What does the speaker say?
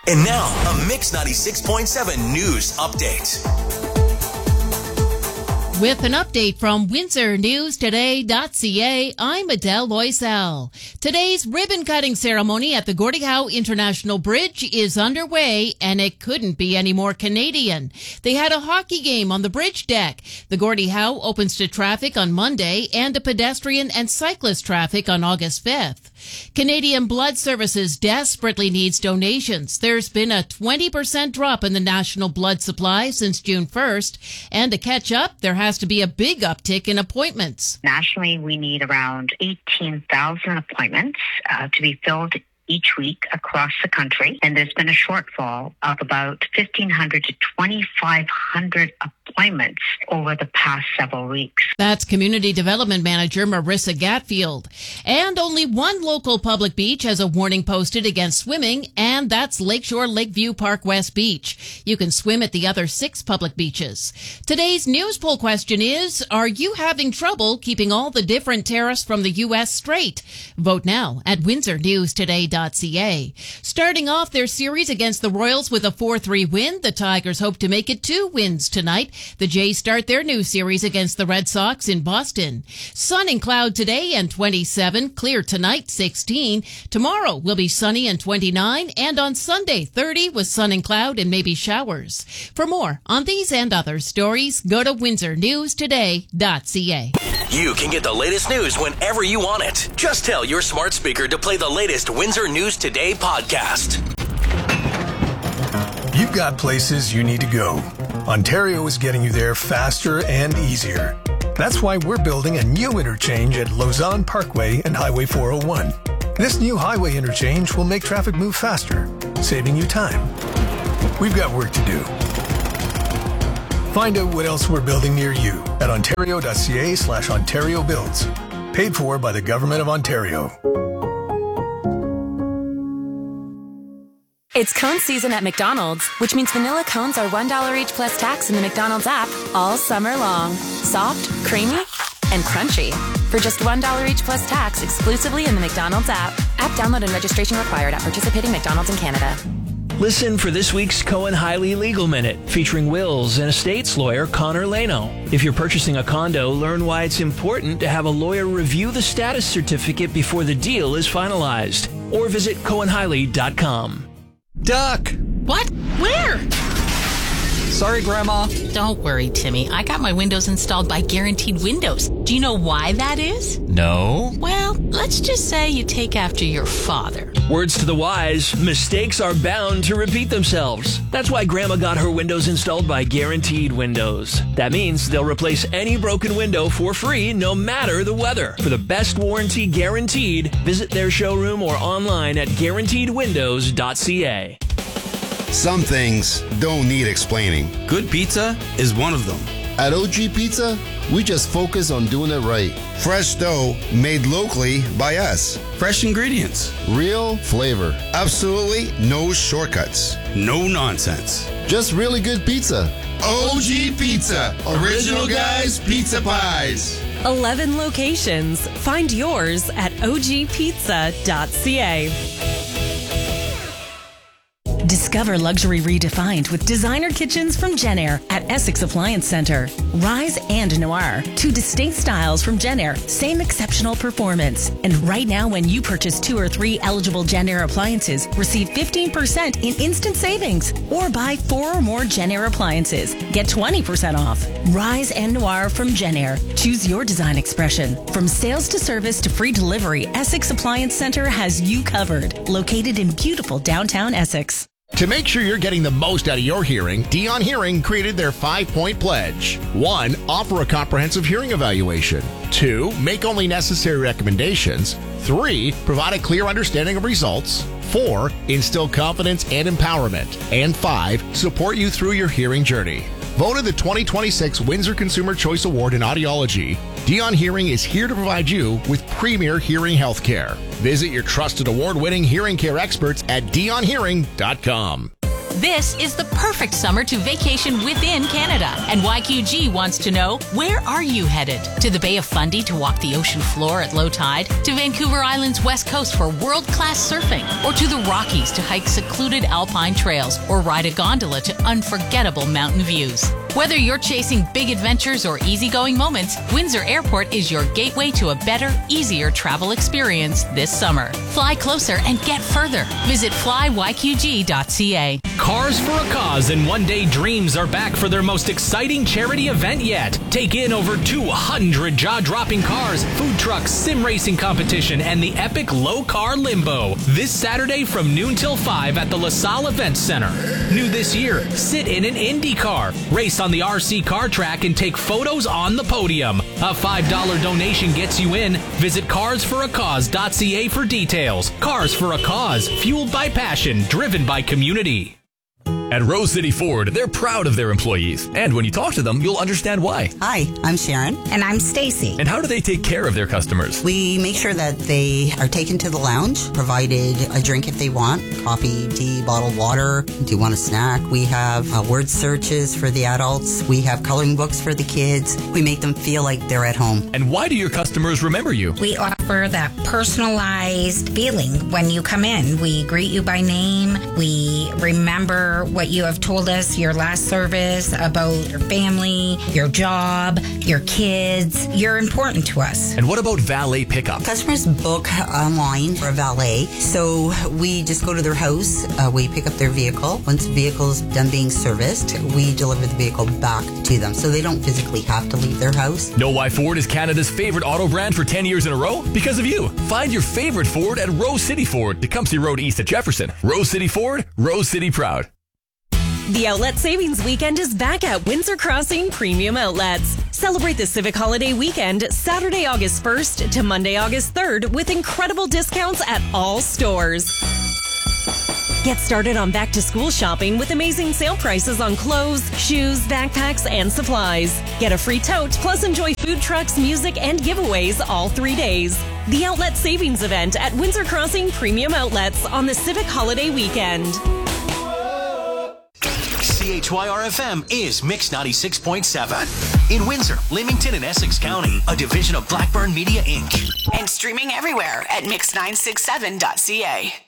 And now, a Mix 96.7 news update. With an update from WindsorNewsToday.ca, I'm Adele Loisel. Today's ribbon-cutting ceremony at the Gordie Howe International Bridge is underway, and it couldn't be any more Canadian. They had a hockey game on the bridge deck. The Gordie Howe opens to traffic on Monday and to pedestrian and cyclist traffic on August 5th. Canadian Blood Services desperately needs donations. There's been a 20% drop in the national blood supply since June 1st, and to catch up, there has to be a big uptick in appointments. Nationally, we need around 18,000 appointments to be filled each week across the country, and there's been a shortfall of about 1,500 to 2,500 appointments over the past several weeks. That's Community Development Manager Marissa Gatfield. And only one local public beach has a warning posted against swimming, and that's Lakeshore Lakeview Park West Beach. You can swim at the other 6 public beaches. Today's news poll question is, are you having trouble keeping all the different tariffs from the U.S. straight? Vote now at WindsorNewsToday.ca. Starting off their series against the Royals with a 4-3 win, the Tigers hope to make it 2 wins tonight. The Jays start their new series against the Red Sox in Boston. Sun and cloud today and 27, clear tonight 16. Tomorrow will be sunny and 29, and on Sunday 30 with sun and cloud and maybe showers. For more on these and other stories, go to WindsorNewsToday.ca. You can get the latest news whenever you want it. Just tell your smart speaker to play the latest Windsor News Today podcast. You've got places you need to go. Ontario is getting you there faster and easier. That's why we're building a new interchange at Lausanne Parkway and Highway 401. This new highway interchange will make traffic move faster, saving you time. We've got work to do. Find out what else we're building near you at ontario.ca/Ontario Builds. Paid for by the Government of Ontario. It's cone season at McDonald's, which means vanilla cones are $1 each plus tax in the McDonald's app all summer long. Soft, creamy, and crunchy. For just $1 each plus tax exclusively in the McDonald's app. App download and registration required at participating McDonald's in Canada. Listen for this week's Cohen-Hiley Legal Minute, featuring wills and estates lawyer Connor Leno. If you're purchasing a condo, learn why it's important to have a lawyer review the status certificate before the deal is finalized. Or visit CohenHiley.com. Duck! What? Where? Sorry, Grandma. Don't worry, Timmy. I got my windows installed by Guaranteed Windows. Do you know why that is? No. Well, let's just say you take after your father. Words to the wise, mistakes are bound to repeat themselves. That's why Grandma got her windows installed by Guaranteed Windows. That means they'll replace any broken window for free, no matter the weather. For the best warranty guaranteed, visit their showroom or online at guaranteedwindows.ca. Some things don't need explaining. Good pizza is one of them. At OG Pizza, we just focus on doing it right. Fresh dough made locally by us. Fresh ingredients. Real flavor. Absolutely no shortcuts. No nonsense. Just really good pizza. OG Pizza. Original Guys Pizza Pies. 11 locations. Find yours at ogpizza.ca. Discover luxury redefined with designer kitchens from Jenn-Air at Essex Appliance Center. Rise and Noir, 2 distinct styles from Jenn-Air, same exceptional performance. And right now, when you purchase 2 or 3 eligible Jenn-Air appliances, receive 15% in instant savings. Or buy 4 or more Jenn-Air appliances, get 20% off. Rise and Noir from Jenn-Air. Choose your design expression. From sales to service to free delivery, Essex Appliance Center has you covered. Located in beautiful downtown Essex. To make sure you're getting the most out of your hearing, Dion Hearing created their 5-point pledge. 1. Offer a comprehensive hearing evaluation. 2. Make only necessary recommendations. 3. Provide a clear understanding of results. 4. Instill confidence and empowerment. And 5. Support you through your hearing journey. Voted the 2026 Windsor Consumer Choice Award in Audiology, Dion Hearing is here to provide you with premier hearing health care. Visit your trusted award-winning hearing care experts at dionhearing.com. This is the perfect summer to vacation within Canada. And YQG wants to know, where are you headed? To the Bay of Fundy to walk the ocean floor at low tide? To Vancouver Island's west coast for world-class surfing? Or to the Rockies to hike secluded alpine trails or ride a gondola to unforgettable mountain views? Whether you're chasing big adventures or easygoing moments, Windsor Airport is your gateway to a better, easier travel experience this summer. Fly closer and get further. Visit flyyqg.ca. Cars for a Cause and One Day Dreams are back for their most exciting charity event yet. Take in over 200 jaw-dropping cars, food trucks, sim racing competition, and the epic Low Car Limbo. This Saturday from noon till 5 at the LaSalle Events Center. New this year, sit in an Indy car, race on the RC car track, and take photos on the podium. A $5 donation gets you in. Visit carsforacause.ca for details. Cars for a Cause, fueled by passion, driven by community. At Rose City Ford, they're proud of their employees. And when you talk to them, you'll understand why. Hi, I'm Sharon. And I'm Stacy. And how do they take care of their customers? We make sure that they are taken to the lounge, provided a drink if they want, coffee, tea, bottled water. Do you want a snack? We have word searches for the adults. We have coloring books for the kids. We make them feel like they're at home. And why do your customers remember you? We offer that personalized feeling when you come in. We greet you by name. We remember what you have told us, your last service, about your family, your job, your kids. You're important to us. And what about valet pickup? Customers book online for a valet, so we just go to their house, we pick up their vehicle. Once the vehicle's done being serviced, we deliver the vehicle back to them, so they don't physically have to leave their house. Know why Ford is Canada's favorite auto brand for 10 years in a row? Because of you. Find your favorite Ford at Rose City Ford, Tecumseh Road East at Jefferson. Rose City Ford, Rose City proud. The Outlet Savings Weekend is back at Windsor Crossing Premium Outlets. Celebrate the Civic Holiday Weekend Saturday, August 1st to Monday, August 3rd with incredible discounts at all stores. Get started on back-to-school shopping with amazing sale prices on clothes, shoes, backpacks, and supplies. Get a free tote, plus enjoy food trucks, music, and giveaways all 3 days. The Outlet Savings Event at Windsor Crossing Premium Outlets on the Civic Holiday Weekend. CHYR-FM is Mix 96.7. In Windsor, Leamington, and Essex County, a division of Blackburn Media, Inc. And streaming everywhere at mix967.ca.